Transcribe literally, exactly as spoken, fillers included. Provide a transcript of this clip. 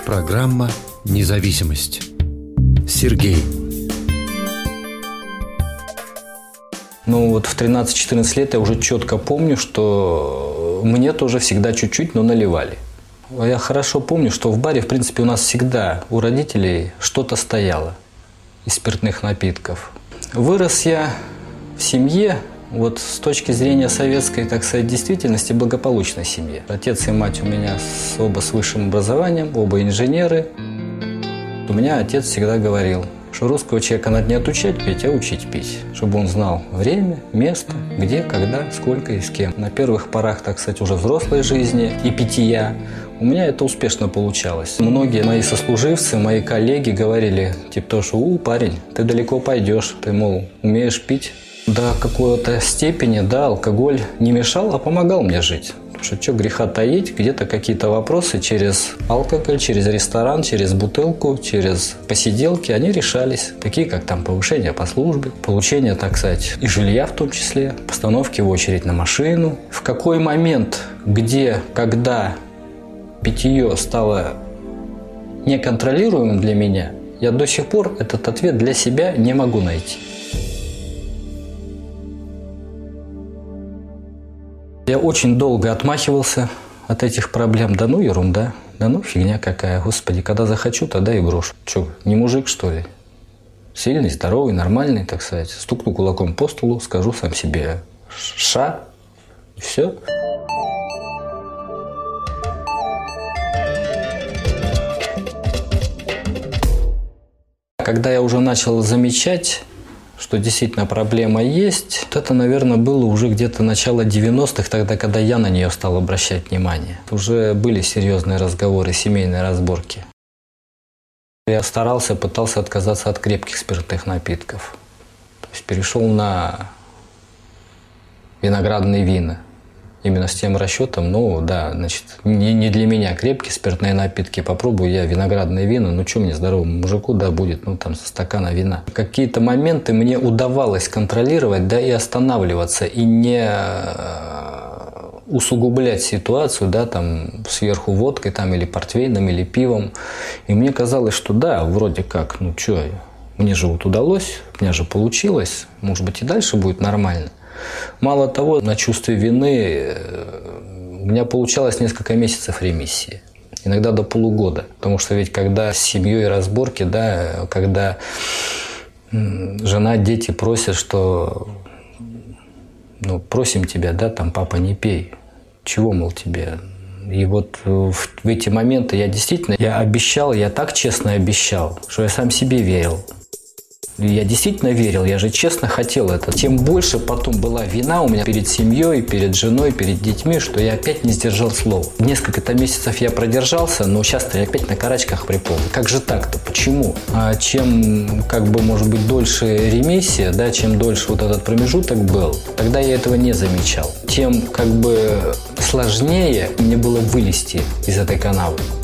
Программа «Независимость». Сергей. Ну вот в тринадцать-четырнадцать лет я уже четко помню, что мне тоже всегда чуть-чуть, но наливали. Я хорошо помню, что в баре, в принципе, у нас всегда у родителей что-то стояло из спиртных напитков. Вырос я в семье, вот с точки зрения советской, так сказать, действительности, благополучной семье. Отец и мать у меня оба с высшим образованием, оба инженеры. У меня отец всегда говорил, что русского человека надо не отучать пить, а учить пить. Чтобы он знал время, место, где, когда, сколько и с кем. На первых порах, так сказать, уже взрослой жизни и питья у меня это успешно получалось. Многие мои сослуживцы, мои коллеги говорили, типа, то, что «У, парень, ты далеко пойдешь, ты, мол, умеешь пить». До какой-то степени, да, алкоголь не мешал, а помогал мне жить. Потому что что греха таить, где-то какие-то вопросы через алкоголь, через ресторан, через бутылку, через посиделки, они решались. Такие, как там повышение по службе, получение, так сказать, и жилья в том числе, постановки в очередь на машину. В какой момент, где, когда питье стало неконтролируемым для меня, я до сих пор этот ответ для себя не могу найти. Я очень долго отмахивался от этих проблем. Да ну ерунда, да ну фигня какая, господи, когда захочу, тогда и брошу. Че, не мужик, что ли? Сильный, здоровый, нормальный, так сказать. Стукну кулаком по столу, скажу сам себе «ша», и все. Когда я уже начал замечать, что действительно проблема есть, вот это, наверное, было уже где-то начало девяностых, тогда, когда я на нее стал обращать внимание. Уже были серьезные разговоры, семейные разборки. Я старался, пытался отказаться от крепких спиртных напитков. То есть перешел на виноградные вина. Именно с тем расчетом, ну да, значит, не, не для меня крепкие спиртные напитки, попробую я виноградные вина, ну что мне, здоровому мужику, да, будет, ну там со стакана вина. Какие-то моменты мне удавалось контролировать, да, и останавливаться, и не усугублять ситуацию, да, там сверху водкой, там, или портвейном, или пивом. И мне казалось, что да, вроде как, ну что, мне же вот удалось, у меня же получилось, может быть и дальше будет нормально. Мало того, на чувстве вины у меня получалось несколько месяцев ремиссии. Иногда до полугода. Потому что ведь когда с семьей разборки, да, когда жена, дети просят, что ну, просим тебя, да, там, папа, не пей. Чего, мол, тебе? И вот в, в эти моменты я действительно, я обещал, я так честно обещал, что я сам себе верил. Я действительно верил, я же честно хотел это. Тем больше потом была вина у меня перед семьей, перед женой, перед детьми, что я опять не сдержал слов. Несколько-то месяцев я продержался, но сейчас-то я опять на карачках приполз. Как же так-то? Почему? А чем, как бы, может быть, дольше ремиссия, да, чем дольше вот этот промежуток был, тогда я этого не замечал. Тем, как бы, сложнее мне было вылезти из этой канавы.